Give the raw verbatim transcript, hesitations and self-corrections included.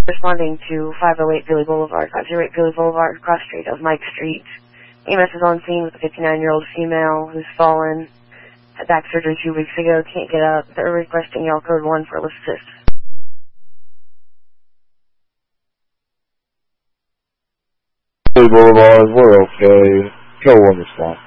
Responding to five oh eight Billy Boulevard, five oh eight Billy Boulevard, cross street of Mike Street. E M S is on scene with a fifty-nine-year-old female who's fallen, had back surgery two weeks ago, can't get up. They're requesting y'all code one for assist. Billy Boulevard, we're okay. Go one response.